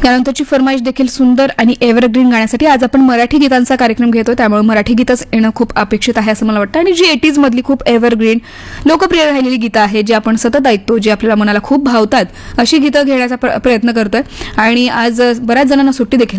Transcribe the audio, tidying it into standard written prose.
त्यानंतरची फरमाईश देखील सुंदर आणि एव्हरग्रीन गाण्यासाठी आज आपण मराठी गीतांचा कार्यक्रम घेतो, त्यामुळे मराठी गीतच येणं खूप अपेक्षित आहे असं मला वाटतं. आणि जी 80s मधली खूप एव्हरग्रीन लोकप्रिय राहिलेली गीतं आहेत, जी आपण सतत ऐकतो, जी आपल्याला मनाला खूप भावतात, अशी गीतं घेण्याचा प्रयत्न करतोय. आणि आज बऱ्याच जणांना सुट्टी देखील